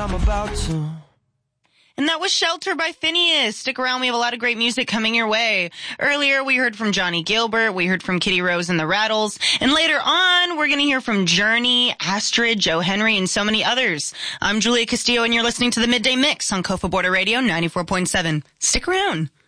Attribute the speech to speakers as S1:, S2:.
S1: I'm about to.
S2: And that was Shelter by Phineas. Stick around. We have a lot of great music coming your way. Earlier, we heard from Johnny Gilbert. We heard from Kitty Rose and the Rattles. And later on, we're going to hear from Journey, Astrid, Joe Henry, and so many others. I'm Julia Castillo, and you're listening to the Midday Mix on Kofa Border Radio 94.7. Stick around.